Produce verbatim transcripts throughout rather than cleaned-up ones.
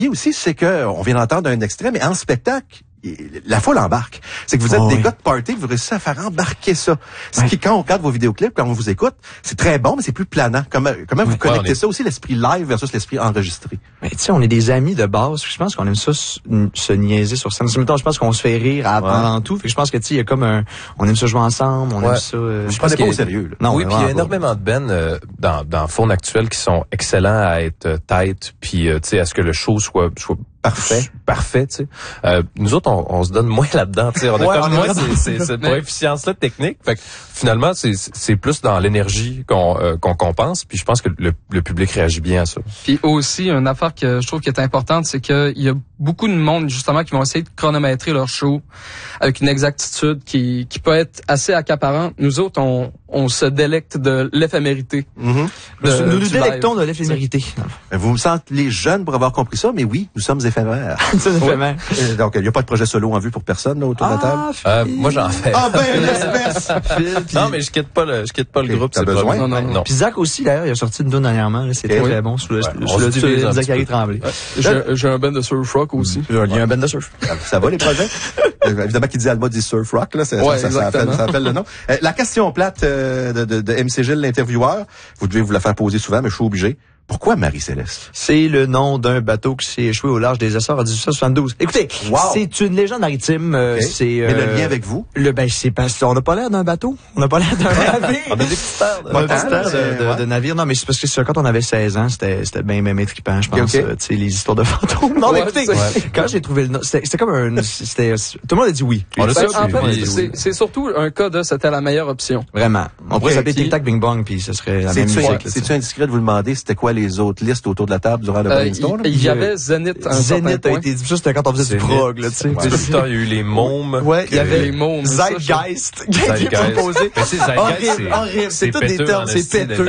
aussi, c'est que on vient d'entendre un extrait, mais en spectacle, la foule embarque. C'est que vous êtes oh, des oui. gars de party, vous réussissez à faire embarquer ça. Ce qui, quand on regarde vos vidéoclips, quand on vous écoute, c'est très bon, mais c'est plus planant. Comment, comment vous ouais, connectez est... ça aussi, l'esprit live versus l'esprit enregistré? Mais tu sais, on est des amis de base. Je pense qu'on aime ça se, se niaiser sur scène. Mettons, je pense qu'on se fait rire avant ouais. tout. Fait que je pense que tu sais, il y a comme un, on aime ça jouer ensemble, on ouais. aime ça. Euh, je pense pas au sérieux. Là. Non, oui, puis il y a énormément de bands euh, dans dans Faune actuelle qui sont excellents à être euh, tight, puis euh, tu sais, à ce que le show soit soit parfait, parfait, tu sais. Euh, nous autres, on, on se donne moins là-dedans, tu sais. On a ouais, comme on moins c'est c'est cette efficience-là technique. Fait que finalement, c'est c'est plus dans l'énergie qu'on euh, qu'on compense. Puis je pense que le, le public réagit bien à ça. Puis aussi, une affaire que je trouve qui est importante, c'est qu'il y a beaucoup de monde justement qui vont essayer de chronométrer leur show avec une exactitude qui qui peut être assez accaparante. Nous autres, on on se délecte de l'éphémérité. Mm-hmm. De, nous nous délectons de l'éphémérité. Vous me sentez les jeunes pour avoir compris ça, mais oui, nous sommes éphémères. C'est éphémère. Ouais. Donc, il n'y a pas de projet solo en vue pour personne là, autour ah, de la table? Euh, moi, j'en fais. Ah ben, l'espèce! Non, mais je quitte pas le, je quitte pas okay, le groupe. T'as besoin? Non, non, non. Puis Zach aussi, d'ailleurs, il a sorti une donne dernièrement. Là, c'est okay. très, très bon. Sous le, ouais, sous le, le Zachary Tremblay. Ouais. J'ai, j'ai un band de surf rock aussi. Il y a un band de surf. Ça, ça va, les projets? Évidemment, qui dit Alma dit surf rock, là. Ça, ouais, ça, ça, appelle, ça appelle le nom. Euh, la question plate euh, de, de, de M C Gilles, l'intervieweur. Vous devez vous la faire poser souvent, mais je suis obligé. Pourquoi Marie-Céleste? C'est le nom d'un bateau qui s'est échoué au large des Açores en dix-huit cent soixante-douze. Écoutez, wow. c'est une légende maritime. Euh, okay. c'est, euh, Mais le lien avec vous? Le, ben, c'est parce qu'on n'a pas l'air d'un bateau. On n'a pas l'air d'un navire. On a des petites airs de, de, de, de, de navire. Non, mais c'est parce que c'est, quand on avait seize ans, c'était, c'était bien, bien trippant, je pense. Okay. Euh, tu sais, les histoires de fantômes. Non, mais écoutez, ouais. quand j'ai trouvé le nom, c'était, c'était comme un, c'était, tout le monde a dit oui. On ben, en fait, c'est, c'est surtout un cas de c'était la meilleure option. Vraiment. On pourrait s'appeler Tic Tac Bing Bong, puis ce serait la même musique. C'est-tu indiscret de vous demander c'était quoi les autres listes autour de la table durant le brainstorm? Euh, il y, y avait Zenith. Zenith a été dit, ça c'était quand on faisait du prog, là, tu sais. Tout le temps, il y a eu les mômes. Ouais, il y avait les mômes. Zeitgeist. Qui est proposé. Mais c'est Zeitgeist, c'est horrible. C'est tous des termes, c'est péteux.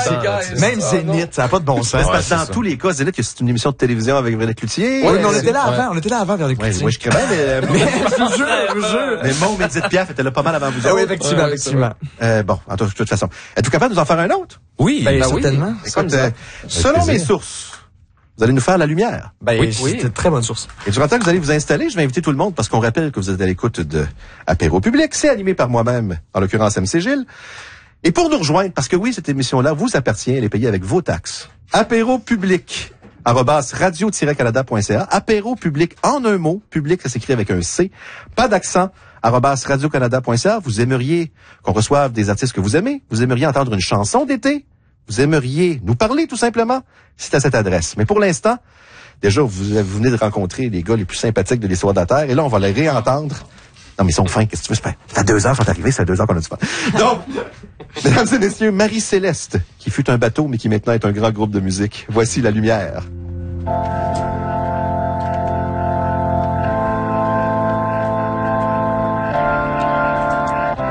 Même Zenith, ça n'a pas de bon sens. Parce que dans tous les cas, Zenith, c'est une émission de télévision avec Véronique Cloutier. Oui, mais on était là avant, on était là avant Véronique Cloutier. Oui, je crée bien, mais je vous jure, je vous jure. Mais Môme et Edith Piaf étaient là pas mal avant vous autres. Oui, effectivement, effectivement. Bon, en toute façon. Êtes-vous capable de nous en faire un autre? Oui, certainement. Écoute, selon mes sources, vous allez nous faire la lumière. Ben, oui, oui. C'est une très bonne source. Et durant le temps que vous allez vous installer, je vais inviter tout le monde parce qu'on rappelle que vous êtes à l'écoute de Apéro Public. C'est animé par moi-même, en l'occurrence M C Gilles. Et pour nous rejoindre, parce que oui, cette émission-là vous appartient, elle est payée avec vos taxes. Apéro Public, arobase radio tiret canada point c a. Apéro Public en un mot. Public, ça s'écrit avec un C. Pas d'accent. arobase radio canada point c a. Vous aimeriez qu'on reçoive des artistes que vous aimez. Vous aimeriez entendre une chanson d'été. Vous aimeriez nous parler, tout simplement. C'est à cette adresse. Mais pour l'instant, déjà, vous, vous venez de rencontrer les gars les plus sympathiques de l'histoire de la Terre. Et là, on va les réentendre. Non, mais ils sont fins. Qu'est-ce que tu veux faire? Ça fait deux heures qu'ils sont arrivés. Ça fait deux heures qu'on a du fun. Donc, mesdames et messieurs, Marie-Céleste, qui fut un bateau, mais qui maintenant est un grand groupe de musique. Voici la lumière.